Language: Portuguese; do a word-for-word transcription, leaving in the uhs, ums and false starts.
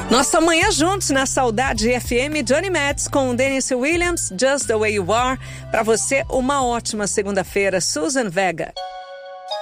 Nossa manhã juntos na Saudade F M, Johnny Metz com Dennis Williams, Just the Way You Are. Para você, uma ótima segunda-feira, Susan Vega.